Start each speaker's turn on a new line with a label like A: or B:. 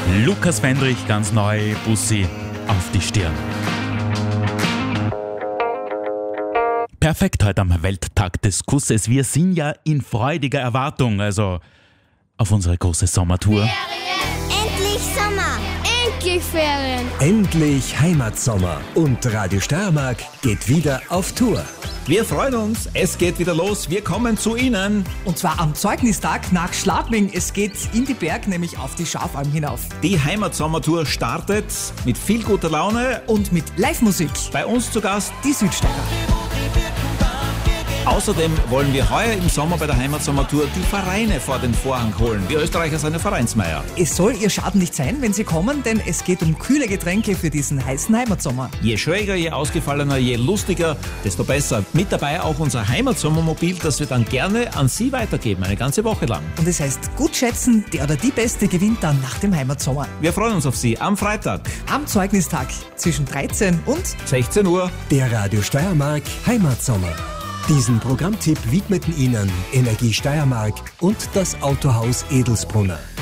A: Lukas Wendrich, ganz neu, Bussi auf die Stirn. Perfekt heute am Welttag des Kusses. Wir sind ja in freudiger Erwartung, also auf unsere große Sommertour.
B: Endlich Sommer! Endlich Ferien!
C: Endlich Heimatsommer und Radio Steiermark geht wieder auf Tour.
D: Wir freuen uns, es geht wieder los, wir kommen zu Ihnen.
E: Und zwar am Zeugnistag nach Schladming. Es geht in die Berg, nämlich auf die Schafalm hinauf.
D: Die Heimatsommertour startet mit viel guter Laune
E: Und mit Live-Musik.
D: bei uns zu Gast.
E: Die Südsteirer.
D: Außerdem wollen wir heuer im Sommer bei der Heimatsommertour die Vereine vor den Vorhang holen. Die Österreicher sind ja Vereinsmeier.
E: Es soll ihr Schaden nicht sein, wenn sie kommen, denn es geht um kühle Getränke für diesen heißen Heimatsommer.
D: Je schräger, je ausgefallener, je lustiger, desto besser. Mit dabei auch unser Heimatsommermobil, das wir dann gerne an Sie weitergeben, eine ganze Woche lang.
E: Und es heißt, gut schätzen, der oder die Beste gewinnt dann nach dem Heimatsommer.
D: Wir freuen uns auf Sie am Freitag,
E: Am Zeugnistag zwischen 13 und
D: 16 Uhr.
C: Der Radio Steiermark Heimatsommer. Diesen Programmtipp widmeten Ihnen Energie Steiermark und das Autohaus Edelsbrunner.